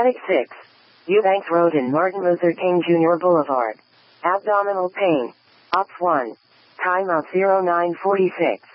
Medic 6. Eubanks Road and Martin Luther King Jr. Boulevard. Abdominal pain. Op 1. Timeout 0946.